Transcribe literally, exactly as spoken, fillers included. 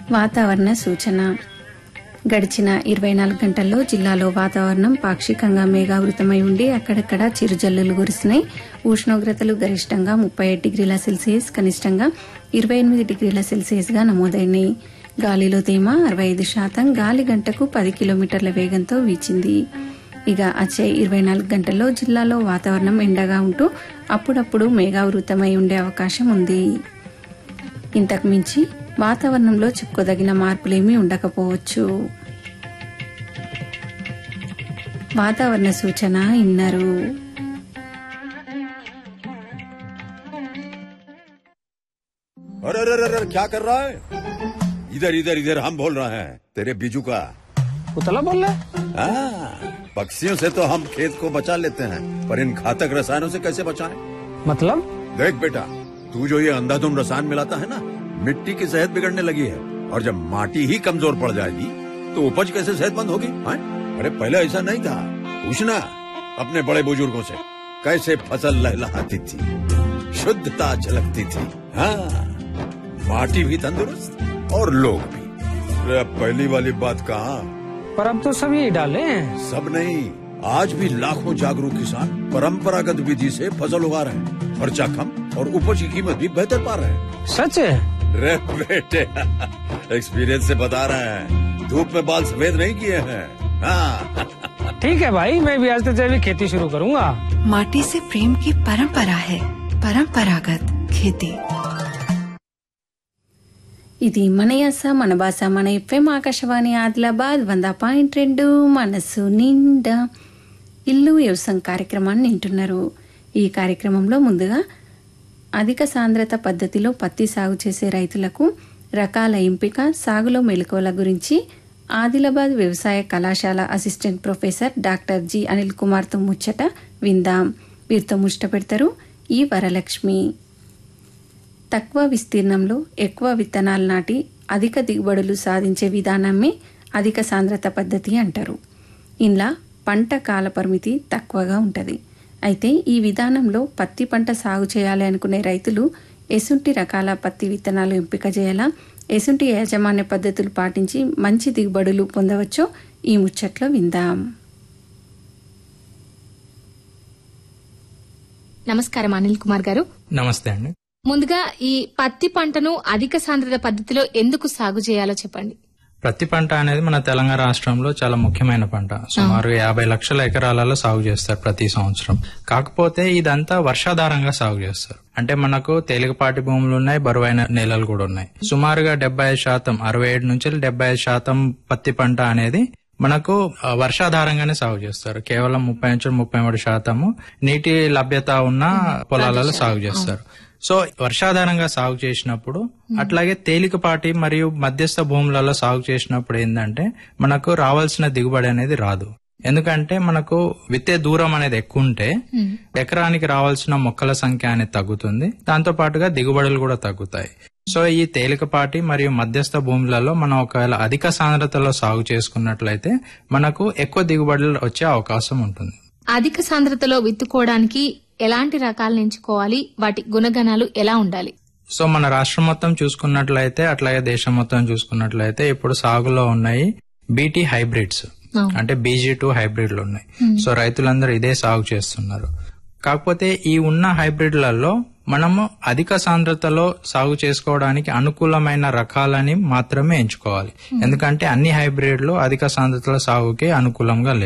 వాతావరణ సూచన. గడిచిన ఇరవై నాలుగు గంటల్లో జిల్లాలో వాతావరణం పాక్షికంగా మేఘావృతమై ఉండి అక్కడక్కడ చిరుజల్లులు కురిసినాయి. ఉష్ణోగ్రతలు గరిష్టంగా ముప్పై ఏడు డిగ్రీల సెల్సియస్, కనిష్టంగా ఇరవై ఎనిమిది డిగ్రీల సెల్సియస్ గా నమోదైనాయి. గాలిలో తేమ అరవై ఐదు శాతం, గాలి గంటకు పది కిలోమీటర్ల వేగంతో వీచింది. ఇక వచ్చే ఇరవై నాలుగు గంటల్లో జిల్లాలో వాతావరణం ఎండగా ఉంటూ అప్పుడప్పుడు మేఘావృతమై ఉండే అవకాశం ఉంది. ఇంతకు మించి వాతావరణంలో చెప్పుకోదగిన మార్పులేమీ ఉండకపోవచ్చు. వాతావరణ సూచన ఇన్నారు. अरे अरे अरे क्या कर रहा है? इधर इधर इधर हम बोल रहे हैं तेरे बीजू का। उतला बोल रहा है? पक्षियों से तो हम खेत को बचा लेते हैं, पर इन घातक रसायनों से कैसे बचाएं? मतलब? देख बेटा, तू जो ये अंधाधुंध रसायन मिलाता है ना, मिट्टी की सेहत बिगड़ने लगी है। और जब माटी ही कमजोर पड़ जाएगी तो उपज कैसे सेहतमंद होगी? हाँ? अरे पहले ऐसा नहीं था, पूछना अपने बड़े बुजुर्गों से, कैसे फसल लहलहाती थी, शुद्धता झलकती थी। हाँ, माटी भी तंदुरुस्त और लोग भी। अरे पहली वाली बात कहाँ, पर अब तो सब यही डाले हैं। सब नहीं, आज भी लाखों जागरूक किसान परंपरागत विधि से फसल उगा रहे हैं। खर्चा कम और उपज की कीमत भी बेहतर पा रहे हैं। सच है? रे बेटे, एक्सपीरियंस से बता रहे हैं, धूप में बाल सफेद नहीं किए हैं। हाँ। ठीक है भाई, मैं भी आज से जैविक खेती शुरू करूंगा। माटी से प्रेम की परंपरा है परंपरागत खेती। ఇది మన యాస మన భాష మన ఎఫ్ఎం ఆకాశవాణి ఆదిలాబాద్ వంద పాయింట్ రెండు మనసు నిండా ఇల్లు వ్యవసాయం కార్యక్రమాన్ని వింటున్నారు. ఈ కార్యక్రమంలో ముందుగా అధిక సాంద్రత పద్ధతిలో పత్తి సాగు చేసే రైతులకు రకాల ఎంపిక, సాగులో మెలకువల గురించి ఆదిలాబాద్ వ్యవసాయ కళాశాల assistant professor doctor G Anil కుమార్తో ముచ్చట విందాం. వీరితో ముచ్చట పెడతారు ఈ వరలక్ష్మి. తక్కువ విస్తీర్ణంలో ఎక్కువ విత్తనాలు నాటి అధిక దిగుబడులు సాధించే విధానాన్ని అధిక సాంద్రత పద్ధతి అంటారు. ఇందులో పంట కాల పరిమితి తక్కువగా ఉంటుంది. అయితే ఈ విధానంలో పత్తి పంట సాగు చేయాలి అనుకునే రైతులు ఎసుంటి రకాల పత్తి విత్తనాలు ఎంపిక చేయాలా, ఎసుంటి యాజమాన్య పద్ధతులు పాటించి మంచి దిగుబడులు పొందవచ్చో ఈ ముచ్చట్లో విందాం. నమస్కారం అనిల్ కుమార్ గారు. నమస్తే అండి. ముందుగా ఈ పత్తి పంటను అధిక సాంద్రత పద్ధతిలో ఎందుకు సాగు చేయాలో చెప్పండి. పత్తి పంట అనేది మన తెలంగాణ రాష్ట్రంలో చాలా ముఖ్యమైన పంట. సుమారు యాభై లక్షల ఎకరాలలో సాగు చేస్తారు ప్రతి సంవత్సరం. కాకపోతే ఇదంతా వర్షాధారంగా సాగు చేస్తారు. అంటే మనకు తేలికపాటి భూములు ఉన్నాయి, బరువైన నేలలు కూడా ఉన్నాయి. సుమారుగా డెబ్బై ఐదు శాతం అరవై ఏడు నుంచి డెబ్బై ఐదు శాతం పత్తి పంట అనేది మనకు వర్షాధారంగానే సాగు చేస్తారు. కేవలం ముప్పై నుంచి ముప్పై మూడు శాతము నీటి లభ్యత ఉన్న పొలాలలో సాగు చేస్తారు. సో వర్షాధారంగా సాగు చేసినప్పుడు, అట్లాగే తేలికపాటి మరియు మధ్యస్థ భూములలో సాగు చేసినప్పుడు ఏంటంటే మనకు రావాల్సిన దిగుబడి అనేది రాదు. ఎందుకంటే మనకు విత్తే దూరం అనేది ఎక్కువ ఉంటే ఎకరానికి రావాల్సిన మొక్కల సంఖ్య అనేది తగ్గుతుంది. దాంతో పాటుగా దిగుబడులు కూడా తగ్గుతాయి. సో ఈ తేలికపాటి మరియు మధ్యస్థ భూములలో మనం ఒకవేళ అధిక సాంద్రతలో సాగు చేసుకున్నట్లయితే మనకు ఎక్కువ దిగుబడులు వచ్చే అవకాశం ఉంటుంది. అధిక సాంద్రతలో విత్తుకోవడానికి ఎలాంటి రకాలను ఎంచుకోవాలి, వాటి గుణగణాలు ఎలా ఉండాలి? సో మన రాష్ట్రం మొత్తం చూసుకున్నట్లయితే, అట్లాగే దేశం మొత్తం చూసుకున్నట్లయితే ఇప్పుడు సాగులో ఉన్నాయి బీటీ హైబ్రిడ్స్, అంటే బీజీ టూ హైబ్రిడ్లు ఉన్నాయి. సో రైతులందరూ ఇదే సాగు చేస్తున్నారు. కాకపోతే ఈ ఉన్న హైబ్రిడ్లలో మనము అధిక సాంద్రతలో సాగు చేసుకోవడానికి అనుకూలమైన రకాలని మాత్రమే ఎంచుకోవాలి. ఎందుకంటే అన్ని హైబ్రిడ్లు అధిక సాంద్రతలో సాగుకి అనుకూలంగా లేవు.